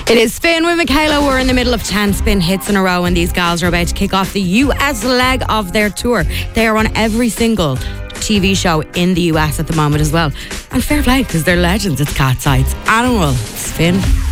It is Finn with Michaela. We're in the middle of 10 spin hits in a row, and these gals are about to kick off the US leg of their tour. They are on every single TV show in the US at the moment as well. And fair play, because they're legends. It's Cat Sides, Animal, Finn.